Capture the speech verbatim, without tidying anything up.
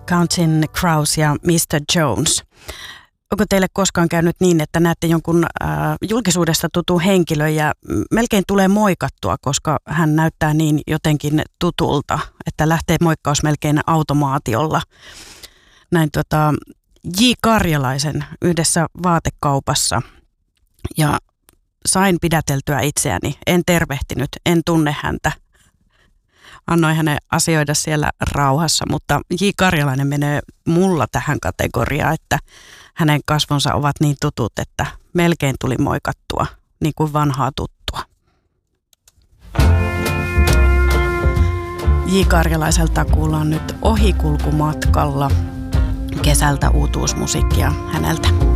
Counting Crows ja mister Jones. Onko teille koskaan käynyt niin, että näette jonkun äh, julkisuudesta tutun henkilön ja melkein tulee moikattua, koska hän näyttää niin jotenkin tutulta, että lähtee moikkaus melkein automaatiolla? Näin tota, J. Karjalaisen yhdessä vaatekaupassa ja sain pidäteltyä itseäni. En tervehtinyt, en tunne häntä. Annoin hänen asioida siellä rauhassa, mutta J. Karjalainen menee mulla tähän kategoriaan, että hänen kasvonsa ovat niin tutut, että melkein tuli moikattua, niin kuin vanhaa tuttua. J. Karjalaiselta kuullaan nyt Ohikulkumatkalla kesältä uutuusmusiikkia häneltä.